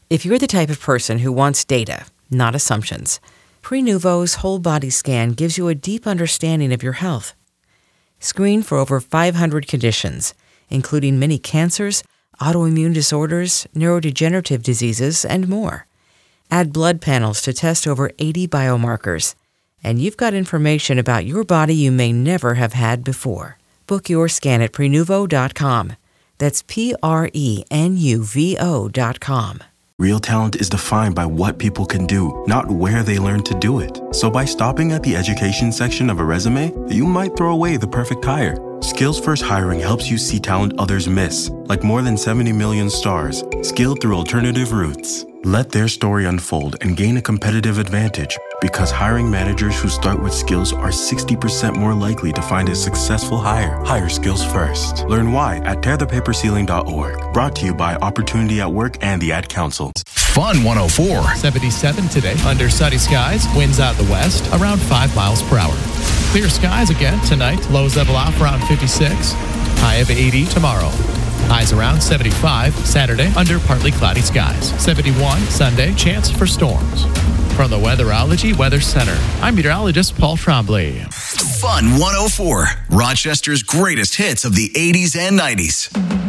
If you're the type of person who wants data, not assumptions, Prenuvo's whole body scan gives you a deep understanding of your health. Screen for over 500 conditions, including many cancers, autoimmune disorders, neurodegenerative diseases, and more. Add blood panels to test over 80 biomarkers, and you've got information about your body you may never have had before. Book your scan at Prenuvo.com. That's Prenuvo.com. Real talent is defined by what people can do, not where they learn to do it. So by stopping at the education section of a resume, you might throw away the perfect hire. Skills First Hiring helps you see talent others miss, like more than 70 million stars, skilled through alternative routes. Let their story unfold and gain a competitive advantage, because hiring managers who start with skills are 60% more likely to find a successful hire. Hire skills first. Learn why at tearthepaperceiling.org. Brought to you by Opportunity at Work and the Ad Council. Fun 104. 77 today. Under sunny skies. Winds out the west around 5 miles per hour. Clear skies again tonight. Lows level off around 56. High of 80 tomorrow. Highs around 75 Saturday under partly cloudy skies. 71 Sunday. Chance for storms. From the Weatherology Weather Center, I'm meteorologist Paul Trombley. Fun 104. Rochester's greatest hits of the 80s and 90s.